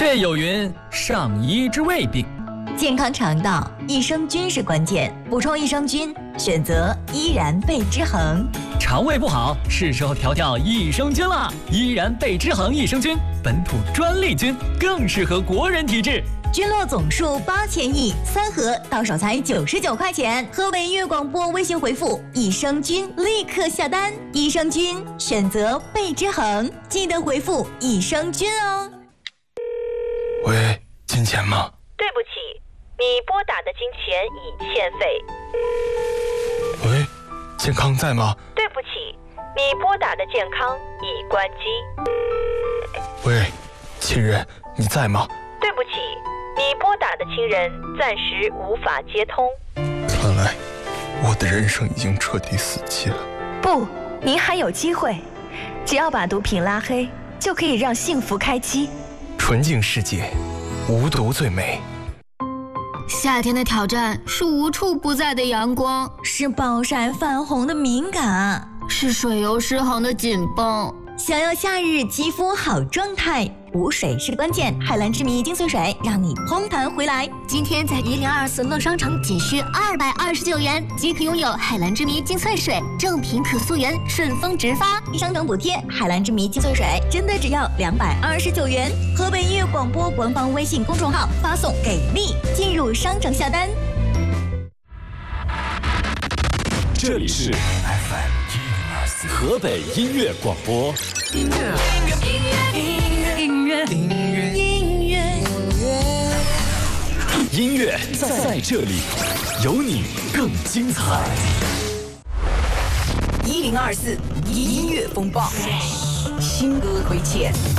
却有云：上医之未病。 健康肠道，益生菌是关键，补充益生菌，选择依然贝之恒。 肠胃不好，是时候调调益生菌了。依然贝之恒益生菌，本土专利菌，更适合国人体质。 菌落总数8000亿，3盒到手才99块钱。河北音乐广播微信回复益生菌，立刻下单。益生菌选择贝之恒，记得回复益生菌哦。 喂，金钱吗？ 对不起，你拨打的金钱已欠费。 喂，健康在吗？ 对不起，你拨打的健康已关机。 喂，亲人，你在吗？ 对不起，你拨打的亲人暂时无法接通。 看来我的人生已经彻底死机了。 不，您还有机会，只要把毒品拉黑，就可以让幸福开机。 纯净世界，无毒最美。 夏天的挑战是无处不在的阳光， 是暴晒泛红的敏感， 是水油失衡的紧绷。 想要夏日肌肤好状态，补水是关键。海蓝之谜精粹水让你嘭弹回来。 今天在1024乐商城仅需229元即可拥有海蓝之谜精粹水，正品可溯源，顺丰直发， 商城补贴。海蓝之谜精粹水真的只要229元。河北音乐广播官方微信公众号发送给力进入商城下单。 这里是 FM 河北音乐广播。音乐在这里，有你更精彩。 1024音乐风暴，新歌推荐。